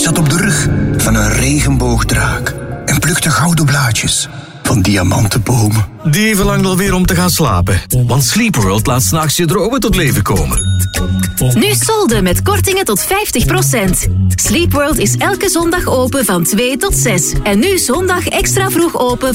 zat op de rug van een regenboogdraak en plukte gouden blaadjes van diamantenbomen. Die verlangt alweer om te gaan slapen. Want Sleep World laat 's nachts je dromen tot leven komen. Nu solden met kortingen tot 50%. Sleep World is elke zondag open van 2 tot 6. En nu zondag extra vroeg open